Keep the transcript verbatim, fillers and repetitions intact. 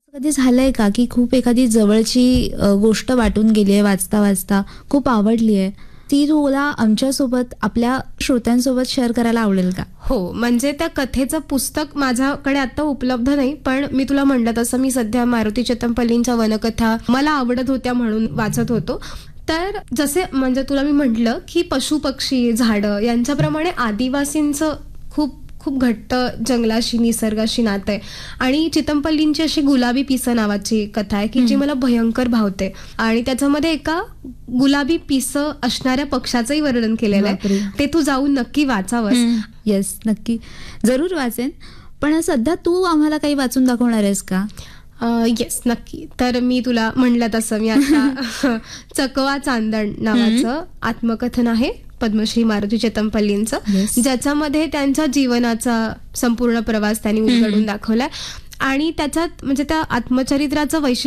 कधी झालंय का की खूप एखादी जवळची अ, गोष्ट वाटून गेली आहे वाचता वाचता, खूप आवडली आहे, ती तुला आमच्यासोबत आपल्या श्रोत्यांसोबत शेअर करायला आवडेल का? हो, म्हणजे त्या कथेचं पुस्तक माझ्याकडे आता उपलब्ध नाही, पण मी तुला म्हटलं तसं मी सध्या मारुती चितमपल्लींच्या वनकथा मला आवडत होत्या म्हणून वाचत होतो. तर जसे म्हणजे तुला मी म्हटलं की पशु-पक्षी, झाडं यांच्याप्रमाणे आदिवासींचं खूप खूप घट्ट जंगलाशी, निसर्गाशी नातं आहे आणि चितमपल्लींची अशी गुलाबी पिसं नावाची कथा आहे की जी मला भयंकर भावते आणि त्याच्यामध्ये एका गुलाबी पिसं असणाऱ्या पक्षाचंही वर्णन केलेलं बापरे. आहे. ते तू जाऊन नक्की वाचावंस. येस, नक्की. जरूर वाचेन. पण सध्या तू आम्हाला काही वाचून दाखवणार आहेस का? येस, नक्की. तर मी तुला म्हणलं तसं मी आता चकवा चांदण नावाचं आत्मकथन आहे पद्मश्री मारुती चितमपल्लींचं, Yes. ज्याच्यामध्ये त्यांच्या जीवनाचा संपूर्ण प्रवास त्यांनी उलगडून दाखवलाय आणि त्याच्यात म्हणजे त्या आत्मचरित्राचं वैशिष्ट्य